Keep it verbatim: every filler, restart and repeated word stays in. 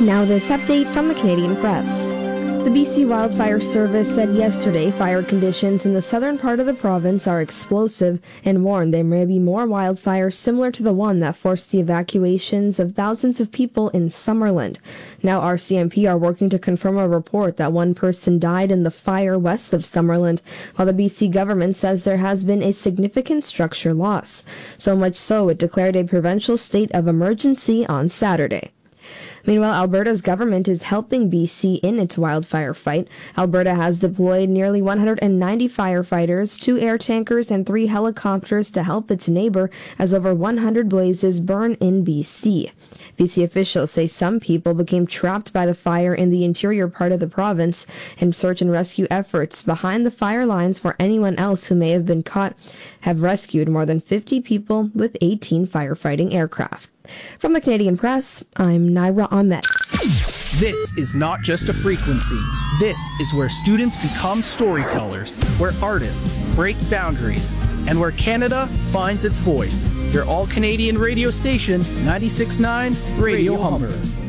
Now this update from the Canadian Press. The B C Wildfire Service said yesterday fire conditions in the southern part of the province are explosive and warned there may be more wildfires similar to the one that forced the evacuations of thousands of people in Summerland. Now R C M P are working to confirm a report that one person died in the fire west of Summerland, while the B C government says there has been a significant structure loss. So much so it declared a provincial state of emergency on Saturday. Meanwhile, Alberta's government is helping B C in its wildfire fight. Alberta has deployed nearly one hundred ninety firefighters, two air tankers, and three helicopters to help its neighbor as over one hundred blazes burn in B C. B C officials say some people became trapped by the fire in the interior part of the province, and search and rescue efforts behind the fire lines for anyone else who may have been caught have rescued more than fifty people with eighteen firefighting aircraft. From the Canadian Press, I'm Naira Ahmed. This is not just a frequency. This is where students become storytellers, where artists break boundaries, and where Canada finds its voice. Your all-Canadian radio station, ninety-six point nine Radio Humber.